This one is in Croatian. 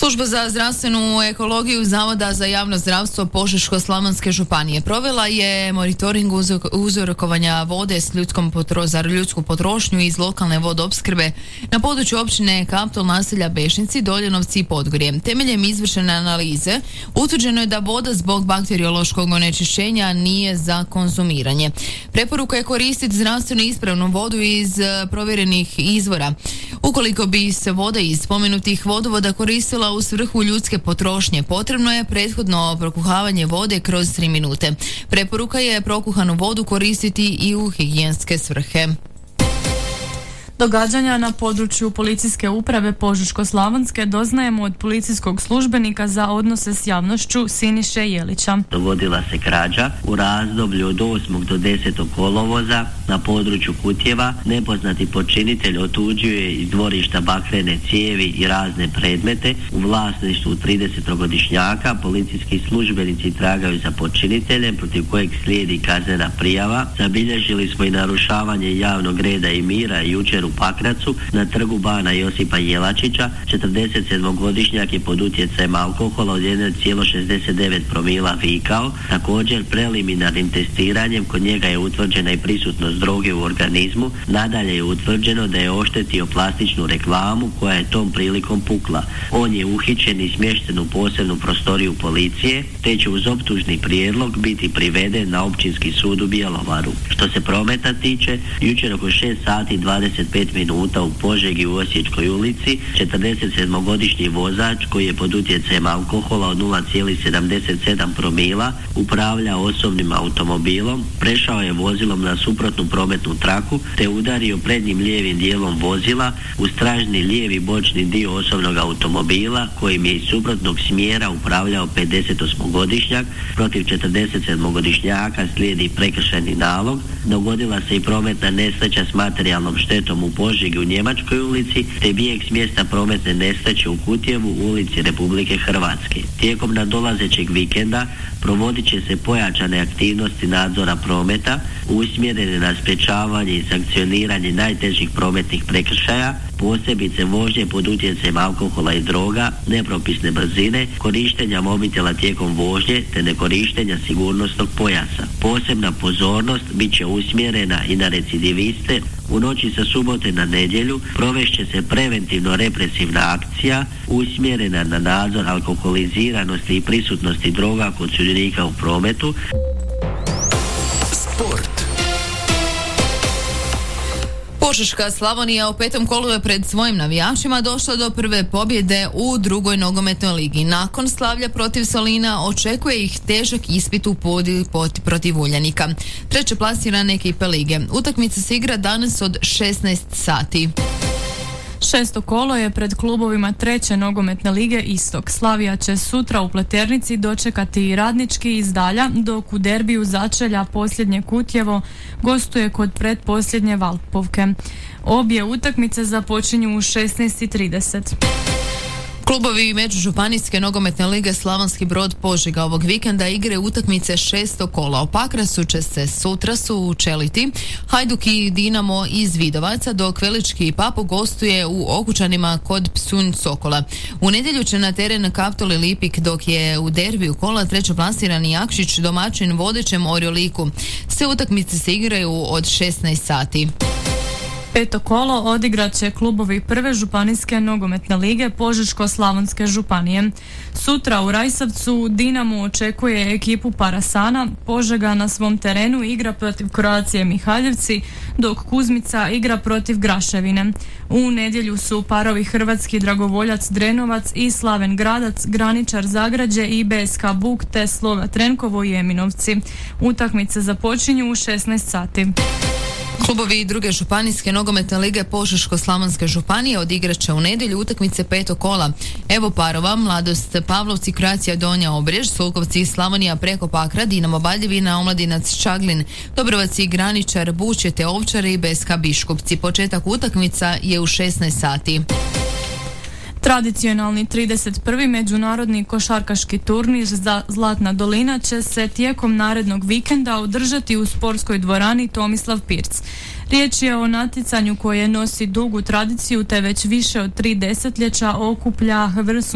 Služba za zdravstvenu ekologiju Zavoda za javno zdravstvo Požeško-slavonske županije provela je monitoring uzorkovanja vode za ljudsku potrošnju iz lokalne vodoopskrbe na području općine Kaptol, naselja Bešnici, Doljenovci i Podgorje. Temeljem izvršene analize utvrđeno je da voda zbog bakteriološkog onečišćenja nije za konzumiranje. Preporuka je koristiti zdravstveno ispravnu vodu iz provjerenih izvora. Ukoliko bi se voda iz spomenutih vodovoda koristila u svrhu ljudske potrošnje, potrebno je prethodno prokuhavanje vode kroz 3 minute. Preporuka je prokuhanu vodu koristiti i u higijenske svrhe. Događanja na području policijske uprave Požeško-slavonske doznajemo od policijskog službenika za odnose s javnošću Siniše Jelića. Dogodila se krađa u razdoblju od 8. do 10. kolovoza na području Kutjeva. Nepoznati počinitelj otuđio je iz dvorišta bakrene cijevi i razne predmete u vlasništvu 30-godišnjaka. Policijski službenici tragaju za počiniteljem protiv kojeg slijedi kaznena prijava. Zabilježili smo i narušavanje javnog reda i mira jučer u Pakracu na trgu bana Josipa Jelačića. 47-godišnjak je pod utjecajem alkohola od 1,69 promila vikao. Također preliminarnim testiranjem kod njega je utvrđena i prisutnost droge u organizmu. Nadalje je utvrđeno da je oštetio plastičnu reklamu koja je tom prilikom pukla. On je uhićen i smješten u posebnu prostoriju policije, te će uz optužni prijedlog biti priveden na Općinski sud u Bjelovaru. Što se prometa tiče, jučer oko 6 sati i 25 minuta u Požegi u Osječkoj ulici 47-godišnji vozač koji je pod utjecajem alkohola od 0,77 promila upravlja osobnim automobilom, prešao je vozilom na suprotnu prometnu traku te udario prednjim lijevim dijelom vozila u stražni lijevi bočni dio osobnog automobila kojim je iz suprotnog smjera upravljao 58-godišnjak. Protiv 47-godišnjaka slijedi prekršajni nalog. Dogodila se i prometna nesreća s materijalnom štetom u Požegi u Njemačkoj ulici te bijeg s mjesta prometne nesreće u Kutjevu u ulici Republike Hrvatske. Tijekom nadolazećeg vikenda provodit će se pojačane aktivnosti nadzora prometa usmjerene na sprječavanje i sankcioniranje najtežih prometnih prekršaja, posebice vožnje pod utjecajem alkohola i droga, nepropisne brzine, korištenja mobitela tijekom vožnje te nekorištenja sigurnosnog pojasa. Posebna pozornost bit će usmjerena i na recidiviste. U noći sa subote na nedjelju provešće se preventivno represivna akcija usmjerena na nadzor alkoholiziranosti i prisutnosti droga kod sudionika u prometu. Sport. Požeška Slavonija u 5. kolu je pred svojim navijačima došla do prve pobjede u drugoj nogometnoj ligi. Nakon slavlja protiv Solina očekuje ih težak ispit u podjeli protiv Uljanika, treće plasirane ekipe lige. Utakmica se igra danas od 16 sati. 6. kolo je pred klubovima treće nogometne lige Istok. Slavija će sutra u Pleternici dočekati Radnički iz Dalja, dok u derbiju začelja posljednje Kutjevo gostuje kod pretposljednje Valpovke. Obje utakmice započinju u 16:30. Klubovi međužupanijske nogometne lige Slavonski Brod Požega ovog vikenda igre utakmice 6. kola. U Pakracu će se sutra sučeliti Hajduk i Dinamo iz Vidovaca, dok Velički Papo gostuje u Okučanima kod Psunj Sokola. U nedjelju će na teren Kaptol i Lipik, dok je u derbiju kola trećoplasirani Jakšić domaćin vodećem Orjoliku. Sve utakmice se igraju od 16 sati. 5. kolo odigrat će klubovi prve županijske nogometne lige Požeško-slavonske županije. Sutra u Rajsavcu Dinamo očekuje ekipu Parasana, Požega na svom terenu igra protiv Croacije Mihaljevci, dok Kuzmica igra protiv Graševine. U nedjelju su parovi Hrvatski Dragovoljac Drenovac i Slaven Gradac, Graničar Zagrađe i BSK Buk te Slova Trenkovo i Eminovci. Utakmice započinju u 16 sati. Klubovi druge županijske nogometne lige Požeško-slavonske županije odigrat će u nedjelju utakmice 5. kola. Evo parova: Mladost Pavlovci, Croatia Donja Obrež, Sulkovci Slavonija preko Pakra, Dinamo Baljevina, Omladinac Čaglin, Dobrovac i Graničar, Buće te Ovčare i BSK Biškupci. Početak utakmica je u 16 sati. Tradicionalni 31. međunarodni košarkaški turnir za Zlatna dolina će se tijekom narednog vikenda održati u sportskoj dvorani Tomislav Pirc. Riječ je o natjecanju koje nosi dugu tradiciju te već više od 3 desetljeća okuplja